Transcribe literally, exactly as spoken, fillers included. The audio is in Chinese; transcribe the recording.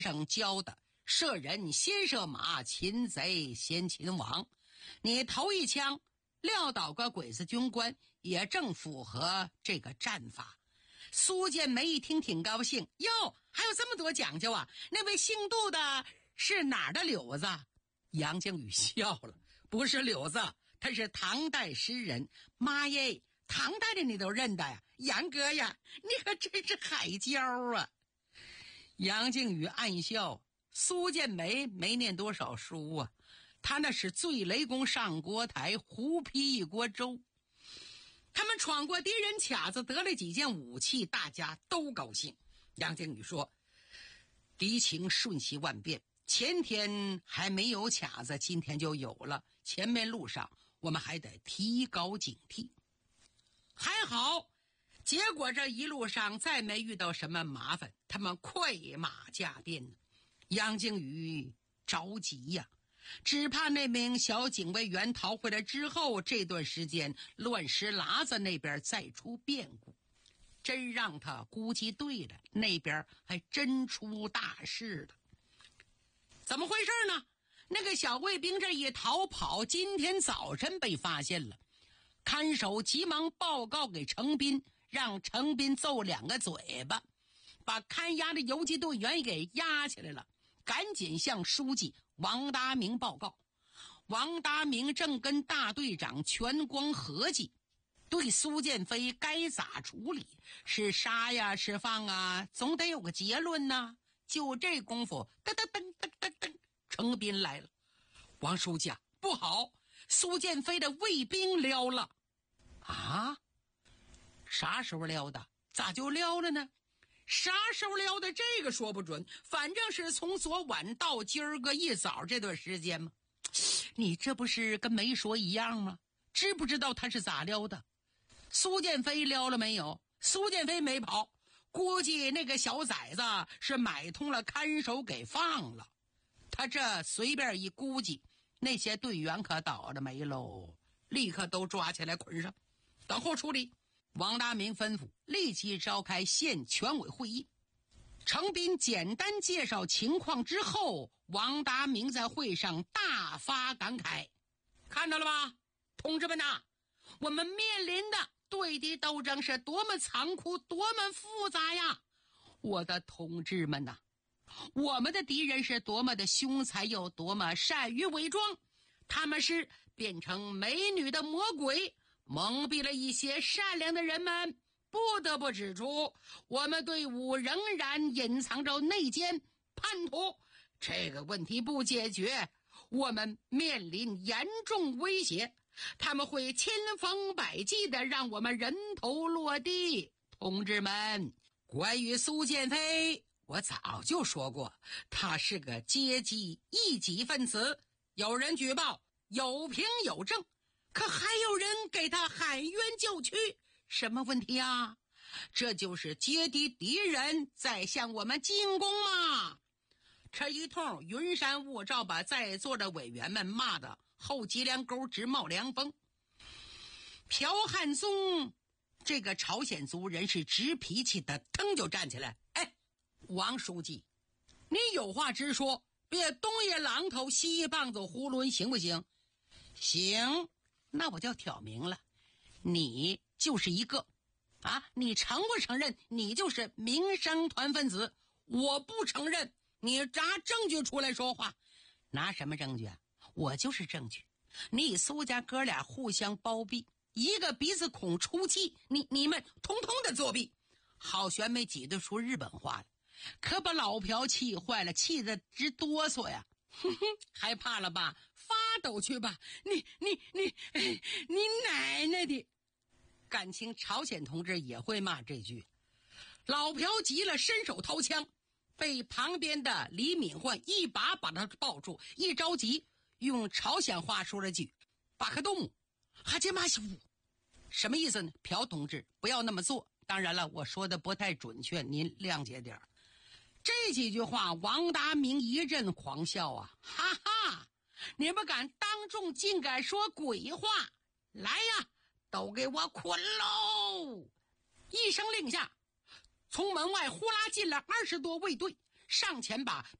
上教的射人先射马，擒贼先擒王。你头一枪撂倒个鬼子军官，也正符合这个战法。苏建梅一听挺高兴，哟，还有这么多讲究啊！那位姓杜的是哪儿的柳子？杨靖宇笑了，不是柳子，他是唐代诗人。妈耶，唐代的你都认得呀？杨哥呀，你可真是海椒啊！杨靖宇暗笑，苏建梅没念多少书啊，他那是醉雷公上锅台，胡劈一锅粥。他们闯过敌人卡子，得了几件武器，大家都高兴。杨靖宇说，敌情瞬息万变，前天还没有卡子，今天就有了，前面路上我们还得提高警惕。还好，结果这一路上再没遇到什么麻烦，他们快马加鞭呢。杨靖宇着急呀、啊只怕那名小警卫员逃回来之后，这段时间乱石喇子那边再出变故，真让他估计对了，那边还真出大事了。怎么回事呢？那个小卫兵这一逃跑，今天早晨被发现了。看守急忙报告给程斌，让程斌揍两个嘴巴，把看押的游击队员给押起来了。赶紧向书记王达明报告。王达明正跟大队长全光合计，对苏建飞该咋处理，是杀呀是放啊，总得有个结论呢。就这功夫，噔噔噔噔噔噔，程斌来了。王书记啊，不好，苏建飞的卫兵撩了。啊？啥时候撩的？咋就撩了呢？啥时候撩的这个说不准，反正是从昨晚到今儿个一早这段时间嘛。你这不是跟没说一样吗？知不知道他是咋撩的？苏建飞撩了没有？苏建飞没跑，估计那个小崽子是买通了看守给放了。他这随便一估计，那些队员可倒了霉喽，立刻都抓起来捆上，等候处理。王达明吩咐立即召开县全委会议。程斌简单介绍情况之后，王达明在会上大发感慨，看到了吧，同志们呐，我们面临的对敌斗争是多么残酷，多么复杂呀！我的同志们呐，我们的敌人是多么的凶残，又多么善于伪装，他们是变成美女的魔鬼，蒙蔽了一些善良的人们。不得不指出，我们队伍仍然隐藏着内奸叛徒，这个问题不解决，我们面临严重威胁，他们会千方百计的让我们人头落地。同志们，关于苏建飞，我早就说过，他是个阶级异己分子，有人举报，有凭有证，可还有人给他喊冤叫屈，什么问题啊？这就是阶级敌人在向我们进攻嘛！这一通云山雾罩，把在座的委员们骂得后脊梁沟直冒凉风。朴汉松这个朝鲜族人是直脾气的，腾就站起来，哎，王书记，你有话直说，别东一榔头西一棒子囫囵，行不行？行，那我就挑明了，你就是一个啊，你承不承认你就是民生团分子？我不承认，你拿证据出来说话。拿什么证据啊？我就是证据。你苏家哥俩互相包庇，一个鼻子孔出气，你你们通通的作弊。郝玄梅挤得出日本话了，可把老朴气坏了，气得直哆嗦呀。哼哼，害怕了吧？发抖去吧！你你你你奶奶的！感情朝鲜同志也会骂这句。老朴急了，伸手掏枪，被旁边的李敏焕一把把他抱住，一着急用朝鲜话说了句巴克东姆哈杰马西夫，什么意思呢？朴同志不要那么做。当然了，我说的不太准确，您谅解点。这几句话王达明一阵狂笑啊，哈哈，你们敢当众竟敢说鬼话，来呀，都给我捆喽！一声令下，从门外呼啦进来二十多卫队， 上前把